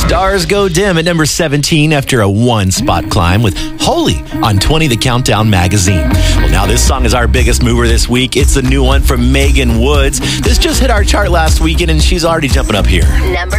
Stars go dim at number 17 after a 1-spot climb with Holy on 20 The Countdown magazine. Well, now this song is our biggest mover this week. It's the new one from Megan Woods. This just hit our chart last weekend, and she's already jumping up here. Number